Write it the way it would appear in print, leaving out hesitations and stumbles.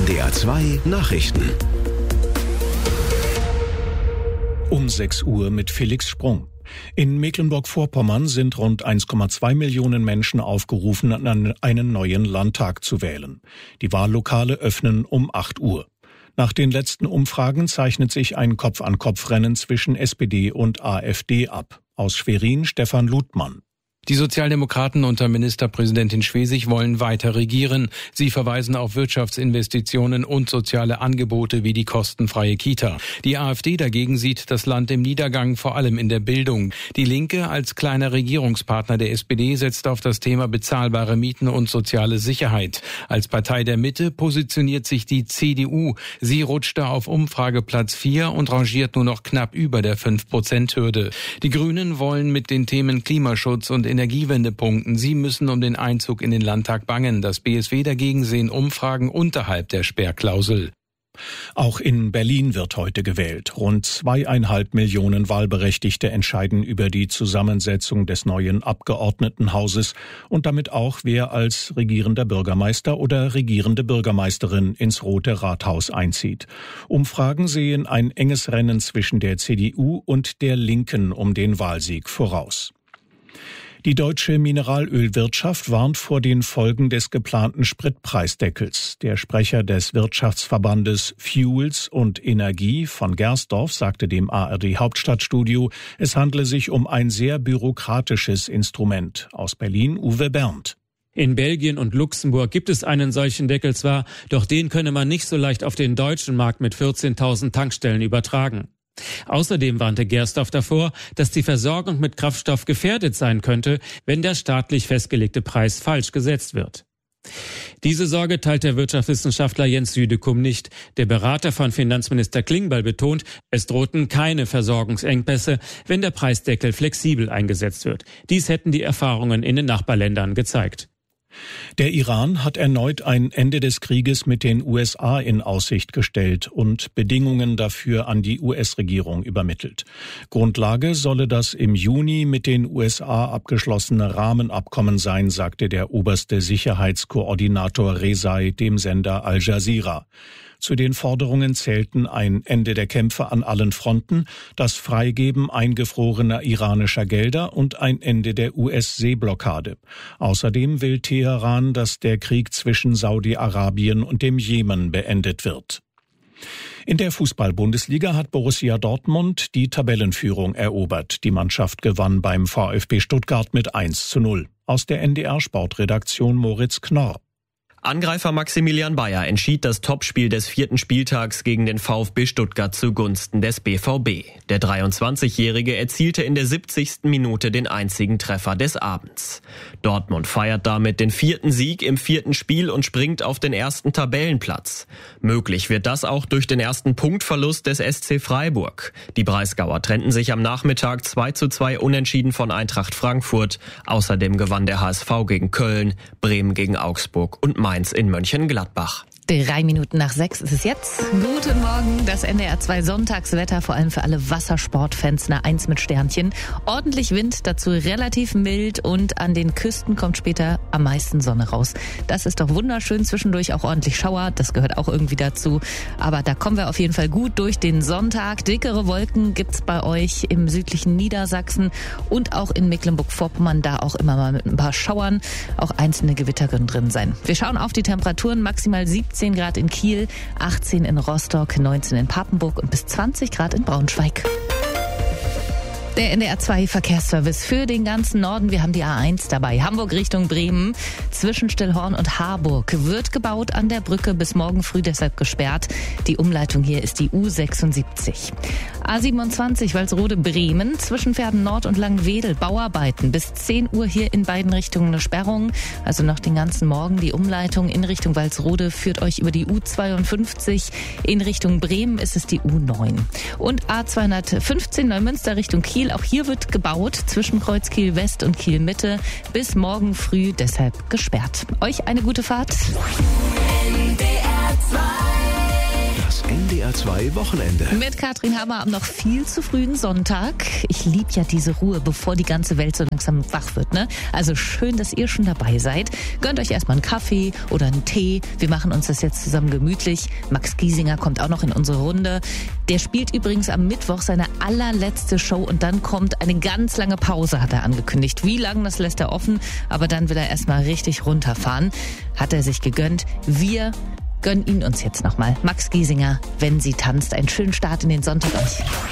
NDR 2 Nachrichten. Um 6 Uhr mit Felix Sprung. In Mecklenburg-Vorpommern sind rund 1,2 Millionen Menschen aufgerufen, an einen neuen Landtag zu wählen. Die Wahllokale öffnen um 8 Uhr. Nach den letzten Umfragen zeichnet sich ein Kopf-an-Kopf-Rennen zwischen SPD und AfD ab. Aus Schwerin Stefan Ludmann. Die Sozialdemokraten unter Ministerpräsidentin Schwesig wollen weiter regieren. Sie verweisen auf Wirtschaftsinvestitionen und soziale Angebote wie die kostenfreie Kita. Die AfD dagegen sieht das Land im Niedergang, vor allem in der Bildung. Die Linke als kleiner Regierungspartner der SPD setzt auf das Thema bezahlbare Mieten und soziale Sicherheit. Als Partei der Mitte positioniert sich die CDU. Sie rutschte auf Umfrageplatz 4 und rangiert nur noch knapp über der 5%-Hürde. Die Grünen wollen mit den Themen Klimaschutz und Energiewende punkten. Sie müssen um den Einzug in den Landtag bangen. Das BSW dagegen sehen Umfragen unterhalb der Sperrklausel. Auch in Berlin wird heute gewählt. Rund 2,5 Millionen Wahlberechtigte entscheiden über die Zusammensetzung des neuen Abgeordnetenhauses und damit auch, wer als regierender Bürgermeister oder regierende Bürgermeisterin ins Rote Rathaus einzieht. Umfragen sehen ein enges Rennen zwischen der CDU und der Linken um den Wahlsieg voraus. Die deutsche Mineralölwirtschaft warnt vor den Folgen des geplanten Spritpreisdeckels. Der Sprecher des Wirtschaftsverbandes Fuels und Energie von Gersdorf sagte dem ARD Hauptstadtstudio, es handle sich um ein sehr bürokratisches Instrument. Aus Berlin Uwe Berndt. In Belgien und Luxemburg gibt es einen solchen Deckel zwar, doch den könne man nicht so leicht auf den deutschen Markt mit 14.000 Tankstellen übertragen. Außerdem warnte Gersdorf davor, dass die Versorgung mit Kraftstoff gefährdet sein könnte, wenn der staatlich festgelegte Preis falsch gesetzt wird. Diese Sorge teilt der Wirtschaftswissenschaftler Jens Südekum nicht. Der Berater von Finanzminister Klingbeil betont, es drohten keine Versorgungsengpässe, wenn der Preisdeckel flexibel eingesetzt wird. Dies hätten die Erfahrungen in den Nachbarländern gezeigt. Der Iran hat erneut ein Ende des Krieges mit den USA in Aussicht gestellt und Bedingungen dafür an die US-Regierung übermittelt. Grundlage solle das im Juni mit den USA abgeschlossene Rahmenabkommen sein, sagte der oberste Sicherheitskoordinator Rezai dem Sender Al Jazeera. Zu den Forderungen zählten ein Ende der Kämpfe an allen Fronten, das Freigeben eingefrorener iranischer Gelder und ein Ende der US-Seeblockade. Außerdem will Teheran, dass der Krieg zwischen Saudi-Arabien und dem Jemen beendet wird. In der Fußball-Bundesliga hat Borussia Dortmund die Tabellenführung erobert. Die Mannschaft gewann beim VfB Stuttgart mit 1:0. Aus der NDR-Sportredaktion Moritz Knorr. Angreifer Maximilian Bayer entschied das Topspiel des 4. Spieltags gegen den VfB Stuttgart zugunsten des BVB. Der 23-Jährige erzielte in der 70. Minute den einzigen Treffer des Abends. Dortmund feiert damit den 4. Sieg im 4. Spiel und springt auf den ersten Tabellenplatz. Möglich wird das auch durch den ersten Punktverlust des SC Freiburg. Die Breisgauer trennten sich am Nachmittag 2:2 unentschieden von Eintracht Frankfurt. Außerdem gewann der HSV gegen Köln, Bremen gegen Augsburg und Mainz in Mönchengladbach. 6:03 ist es jetzt. Guten Morgen, das NDR 2 Sonntagswetter, vor allem für alle Wassersportfans, eine 1 mit Sternchen. Ordentlich Wind, dazu relativ mild und an den Küsten kommt später am meisten Sonne raus. Das ist doch wunderschön, zwischendurch auch ordentlich Schauer, das gehört auch irgendwie dazu. Aber da kommen wir auf jeden Fall gut durch den Sonntag. Dickere Wolken gibt's bei euch im südlichen Niedersachsen und auch in Mecklenburg-Vorpommern, da auch immer mal mit ein paar Schauern, auch einzelne Gewitter können drin sein. Wir schauen auf die Temperaturen, maximal 17 Grad in Kiel, 18 in Rostock, 19 in Papenburg und bis 20 Grad in Braunschweig. Der NDR 2 Verkehrsservice für den ganzen Norden. Wir haben die A1 dabei. Hamburg Richtung Bremen. Zwischen Stillhorn und Harburg wird gebaut an der Brücke bis morgen früh, deshalb gesperrt. Die Umleitung hier ist die U76. A27 Walsrode Bremen. Zwischen Verden Nord und Langwedel Bauarbeiten. Bis 10 Uhr hier in beiden Richtungen eine Sperrung. Also noch den ganzen Morgen. Die Umleitung in Richtung Walsrode führt euch über die U52. In Richtung Bremen ist es die U9. Und A215 Neumünster Richtung Kiel. Auch hier wird gebaut zwischen Kreuz Kiel West und Kiel Mitte bis morgen früh, deshalb gesperrt. Euch eine gute Fahrt. NDR 2 Das NDR2 Wochenende. Mit Katrin Hammer am noch viel zu frühen Sonntag. Ich liebe ja diese Ruhe, bevor die ganze Welt so langsam wach wird, ne? Also schön, dass ihr schon dabei seid. Gönnt euch erstmal einen Kaffee oder einen Tee. Wir machen uns das jetzt zusammen gemütlich. Max Giesinger kommt auch noch in unsere Runde. Der spielt übrigens am Mittwoch seine allerletzte Show und dann kommt eine ganz lange Pause, hat er angekündigt. Wie lang, das lässt er offen, aber dann will er erstmal richtig runterfahren. Hat er sich gegönnt. Wir gönnen ihn uns jetzt nochmal. Max Giesinger, wenn sie tanzt. Einen schönen Start in den Sonntag euch.